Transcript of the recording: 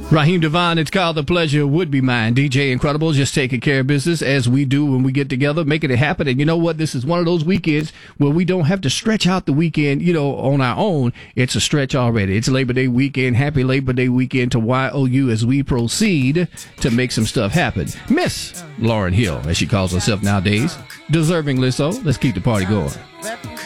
Raheem Devine, it's called The Pleasure Would Be Mine. DJ Incredible, just taking care of business as we do when we get together, making it happen. And you know what? This is one of those weekends where we don't have to stretch out the weekend, on our own. It's a stretch already. It's Labor Day weekend. Happy Labor Day weekend to YOU as we proceed to make some stuff happen. Miss Lauryn Hill, as she calls herself nowadays, deservingly so. Let's keep the party going.